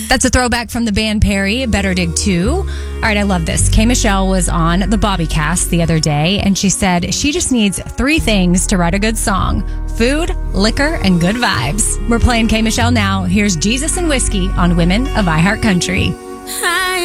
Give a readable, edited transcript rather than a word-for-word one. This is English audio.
That's a throwback from the band Perry, Better Dig 2. All right, I love this. K. Michelle was on the Bobbycast the other day, and she said she just needs 3 things to write a good song: food, liquor, and good vibes. We're playing K. Michelle now. Here's Jesus and Whiskey on Women of iHeart Country.